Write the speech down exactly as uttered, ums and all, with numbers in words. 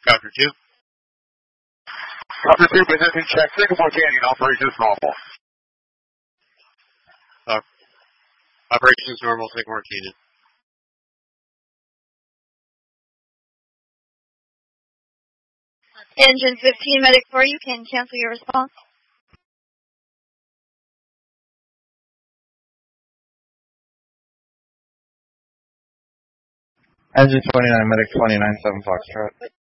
Copter two. Copter two, business in check. Singapore Canyon, operations normal. Uh, operations normal, Singapore Canyon. Engine fifteen, Medic four, you can cancel your response. Engine twenty-nine, Medic twenty-nine, seven Foxtrot.